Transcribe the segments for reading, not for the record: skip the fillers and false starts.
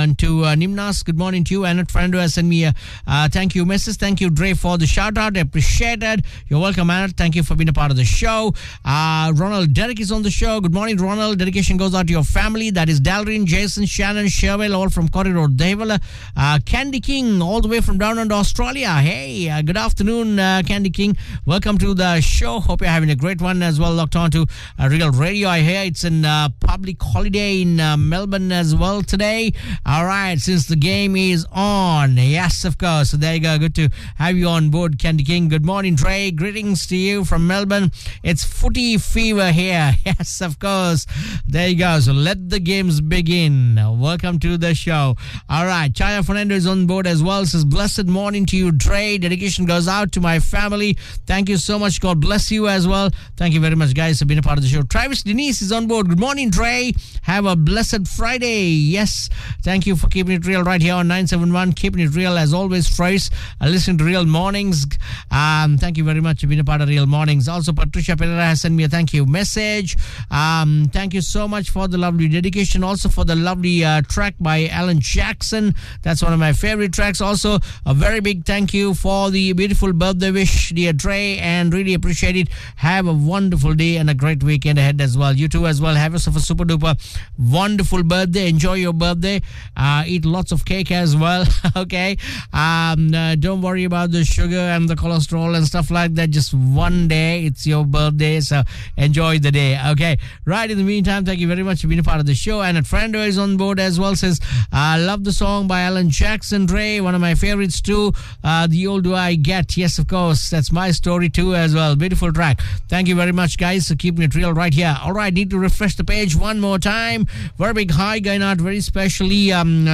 Nimnas, good morning to you. Annette friend who has sent me a thank you message. Thank you, Dre, for the shout out. I appreciate it. You're welcome, Annette. Thank you for being a part of the show. Ronald Derek is on the show. Good morning, Ronald. Dedication goes out to your family. That is Dalrin, Jason, Shannon, Sherwell, all from Corridor Devala. Candy King, all the way from down under Australia. Hey, good afternoon, Candy King. Welcome to the show. Hope you're having a great one as well. Locked on to Real Radio. I hear it's in public holiday in Melbourne as well today. All right, since the game is on. Yes, of course. So there you go. Good to have you on board, Candy King. Good morning, Dre. Greetings to you from Melbourne. It's footy fever here. Yes, of course. There you go. So let the games begin. Welcome to the show. All right, Chaya Fernando is on board as well. Says, blessed morning to you, Dre. Dedication goes out to my family. Thank you so much. God bless you as well. Thank you very much, guys, for being a part of the show. Travis Denise is on board. Good morning, Dre. Have a blessed Friday. Yes. Thank you for keeping it real right here on 971. Keeping it real as always, Trace. Listen to Real Mornings. Thank you very much for being a part of Real Mornings. Also, Patricia Pereira has sent me a thank you message. Thank you so much for the lovely dedication. Also for the lovely track by Alan Jackson. That's one of my favorite tracks. Also, a very big thank you for the beautiful birthday wish, dear Dre, and really appreciate it. Have a wonderful day and a great weekend ahead as well. You too as well. Have yourself a super duper wonderful birthday. Enjoy your birthday. Eat lots of cake as well. Okay. Don't worry about the sugar and the cholesterol and stuff like that. Just one day. It's your birthday. So enjoy the day. Okay. Right. In the meantime, thank you very much for being a part of the show. And a friend who is on board as well says, I love the song by Alan Jackson, Dre. One of my favorites too. The Older I Get. Yes, of course. That's my story too as well. Beautiful track. Thank you very much, guys, for keeping it real right here. All right. Need to refresh the page one more time. Very big hi going out very specially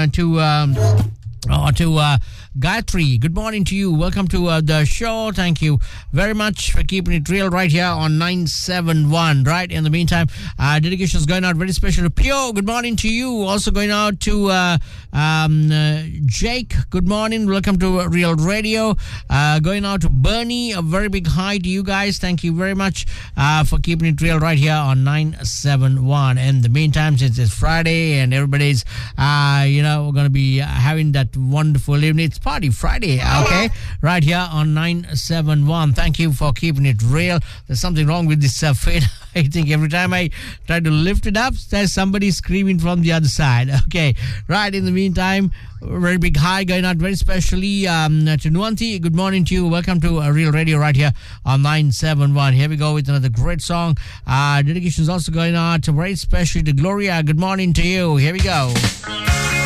to Gayatri. Good morning to you. Welcome to the show. Thank you very much for keeping it real right here on 971. Right. In the meantime, dedications going out very special to Pio. Good morning to you. Also going out to Jake. Good morning. Welcome to Real Radio. Going out to Bernie. A very big hi to you guys. Thank you very much for keeping it real right here on 971. In the meantime, since it's Friday and everybody's we're going to be having that wonderful evening. It's Party Friday, okay? Right here on 971. Thank you for keeping it real. There's something wrong with this feed. I think every time I try to lift it up, there's somebody screaming from the other side. Okay, right. In the meantime, very big hi going out very specially to Nuanti. Good morning to you. Welcome to Real Radio right here on 971. Here we go with another great song. Dedications also going out very specially to Gloria. Good morning to you. Here we go.